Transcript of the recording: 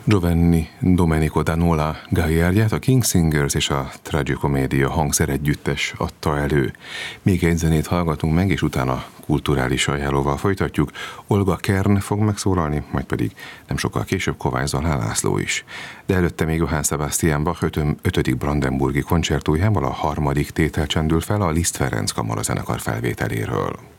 Giovanni Domenico da Nola Gagliardját a King Singers és a Tragicomedia hangszeregyüttes adta elő. Még egy zenét hallgatunk meg, és utána kulturális ajánlóval folytatjuk. Olga Kern fog megszólalni, majd pedig nem sokkal később Kovács Zalán László is. De előtte még Johann Sebastian Bach 5. brandenburgi koncertójával a 3. tétel csendül fel a Liszt Ferenc kamarazenekar felvételéről.